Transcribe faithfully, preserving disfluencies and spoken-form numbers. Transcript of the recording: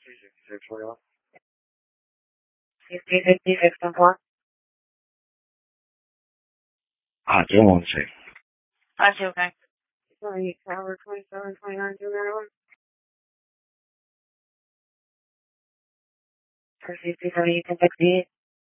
fifty fifty fifty four. Ah, just one second. I see, okay. Sorry, Tower twenty-seven twenty-nine two Maryland. For fifty seventy ten sixty-eight.